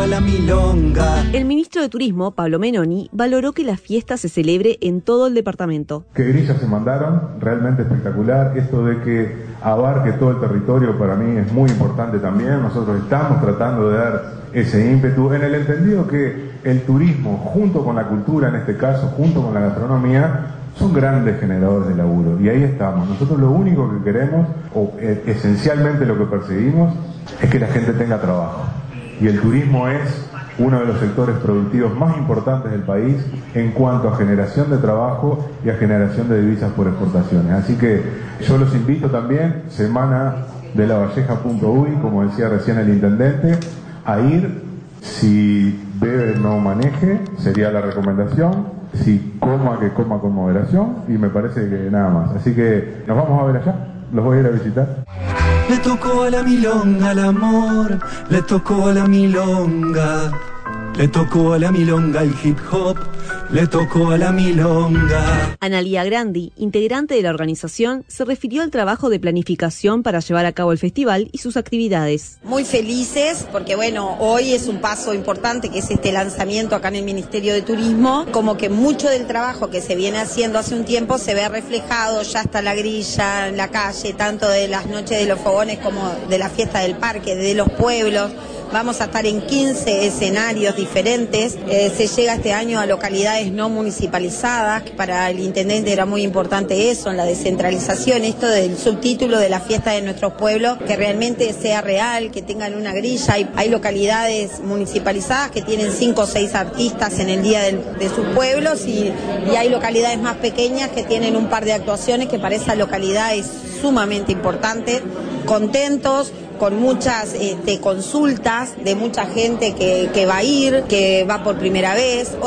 la milonga. El ministro de Turismo, Pablo Menoni, valoró que la fiesta se celebre en todo el departamento. ¿Qué grillas se mandaron? Realmente espectacular. Esto de que abarque todo el territorio para mí es muy importante también. Nosotros estamos tratando de dar ese ímpetu en el entendido que el turismo, junto con la cultura en este caso, junto con la gastronomía, son grandes generadores de laburo. Y ahí estamos. Nosotros lo único que queremos, o esencialmente lo que perseguimos, es que la gente tenga trabajo. Y el turismo es uno de los sectores productivos más importantes del país en cuanto a generación de trabajo y a generación de divisas por exportaciones. Así que yo los invito también, semana de lavalleja.uy, como decía recién el intendente, a ir. Si bebe no maneje, sería la recomendación. Si coma, que coma con moderación. Y me parece que nada más. Así que nos vamos a ver allá. Los voy a ir a visitar. Le tocó a la milonga el amor, le tocó a la milonga, le tocó a la milonga el hip hop, le tocó a la milonga. Analía Grandi, integrante de la organización, se refirió al trabajo de planificación para llevar a cabo el festival y sus actividades. Muy felices porque bueno, hoy es un paso importante que es este lanzamiento acá en el Ministerio de Turismo, como que mucho del trabajo que se viene haciendo hace un tiempo se ve reflejado, ya está la grilla en la calle, tanto de las noches de los fogones como de la fiesta del parque, de los pueblos. Vamos a estar en 15 escenarios diferentes. Se llega este año a localidades no municipalizadas, que para el intendente era muy importante eso, en la descentralización, esto del subtítulo de la fiesta de nuestros pueblos, que realmente sea real, que tengan una grilla. Hay localidades municipalizadas que tienen 5 o 6 artistas en el día de sus pueblos y hay localidades más pequeñas que tienen un par de actuaciones, que para esa localidad es sumamente importante. Contentos, con muchas consultas de mucha gente que va a ir, que va por primera vez.